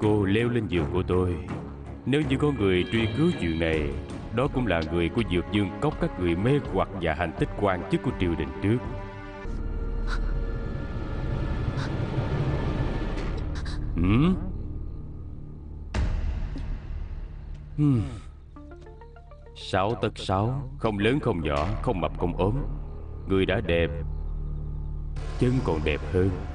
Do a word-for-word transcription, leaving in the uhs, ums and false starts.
cô leo lên giường của tôi. Nếu như có người truy cứu chuyện này, đó cũng là người của Dược Dương Cốc, các người mê hoặc và hành tích quan chức của triều đình trước. Ừ? Hmm. Sáu tấc sáu, không lớn không nhỏ, không mập không ốm. Người đã đẹp, chân còn đẹp hơn.